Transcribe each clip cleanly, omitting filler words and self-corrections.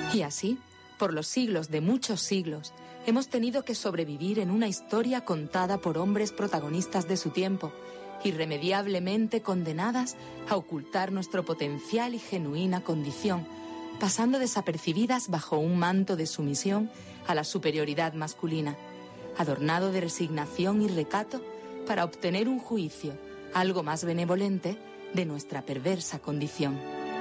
Y así, por los siglos de muchos siglos, hemos tenido que sobrevivir en una historia contada por hombres protagonistas de su tiempo, irremediablemente condenadas a ocultar nuestro potencial y genuina condición, pasando desapercibidas bajo un manto de sumisión a la superioridad masculina, adornado de resignación y recato para obtener un juicio, algo más benevolente, de nuestra perversa condición.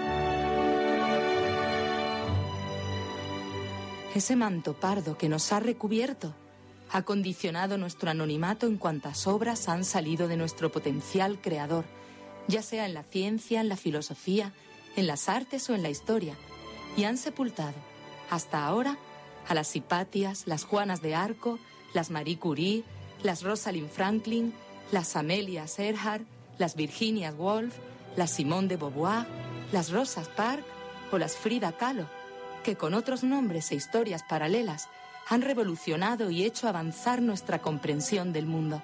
Ese manto pardo que nos ha recubierto ha condicionado nuestro anonimato en cuantas obras han salido de nuestro potencial creador, ya sea en la ciencia, en la filosofía, en las artes o en la historia, y han sepultado, hasta ahora, a las Hipatias, las Juanas de Arco, las Marie Curie, las Rosalind Franklin, las Amelias Earhart, las Virginia Woolf, las Simone de Beauvoir, las Rosa Parks o las Frida Kahlo, que con otros nombres e historias paralelas han revolucionado y hecho avanzar nuestra comprensión del mundo.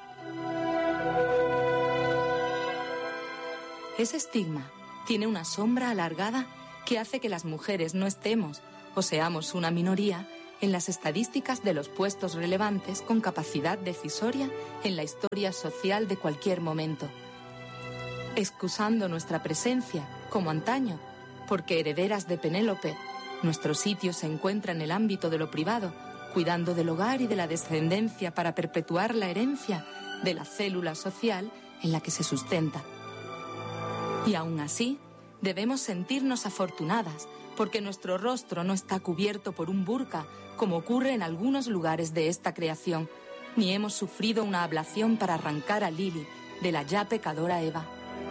Ese estigma tiene una sombra alargada que hace que las mujeres no estemos, o seamos una minoría, en las estadísticas de los puestos relevantes con capacidad decisoria en la historia social de cualquier momento, excusando nuestra presencia, como antaño, porque herederas de Penélope, nuestro sitio se encuentra en el ámbito de lo privado, cuidando del hogar y de la descendencia para perpetuar la herencia de la célula social en la que se sustenta. Y aún así, debemos sentirnos afortunadas porque nuestro rostro no está cubierto por un burka, como ocurre en algunos lugares de esta creación, ni hemos sufrido una ablación para arrancar a Lili de la ya pecadora Eva.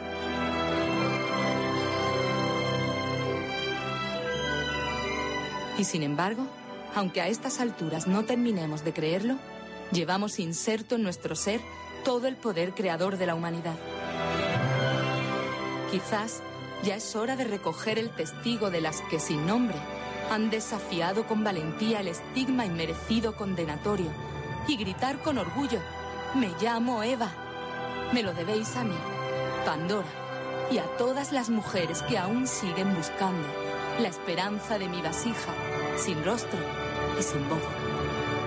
Y sin embargo, aunque a estas alturas no terminemos de creerlo, llevamos inserto en nuestro ser todo el poder creador de la humanidad. Quizás ya es hora de recoger el testigo de las que sin nombre han desafiado con valentía el estigma inmerecido condenatorio y gritar con orgullo: «Me llamo Eva». Me lo debéis a mí, Pandora, y a todas las mujeres que aún siguen buscando la esperanza de mi vasija, sin rostro y sin voz.